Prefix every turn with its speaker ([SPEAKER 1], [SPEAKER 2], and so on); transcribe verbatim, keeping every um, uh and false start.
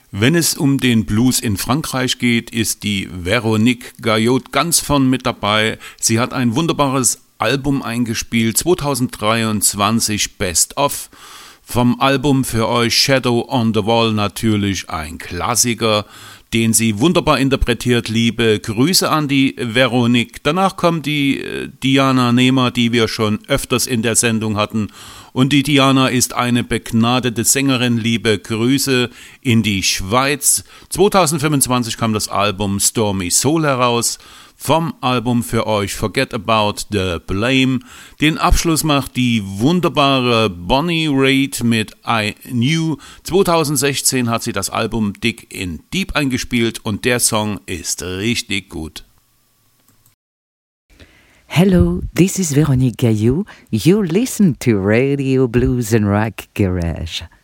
[SPEAKER 1] Wenn es um den Blues in Frankreich geht, ist die Véronique Gaillot ganz vorn mit dabei. Sie hat ein wunderbares Album eingespielt, zweitausenddreiundzwanzig Best of. Vom Album für euch Shadow on the Wall natürlich ein Klassiker, den sie wunderbar interpretiert. Liebe Grüße an die Véronique. Danach kommt die äh, Diana Nehmer, die wir schon öfters in der Sendung hatten. Und die Diana ist eine begnadete Sängerin. Liebe Grüße in die Schweiz. zweitausendfünfundzwanzig kam das Album Stormy Soul heraus. Vom Album für euch Forget About the Blame. Den Abschluss macht die wunderbare Bonnie Raitt mit I Knew. zweitausendsechzehn hat sie das Album Dick in Deep eingespielt und der Song ist richtig gut.
[SPEAKER 2] Hello, this is Véronique Gaillot. You listen to Radio Blues and Rock Garage.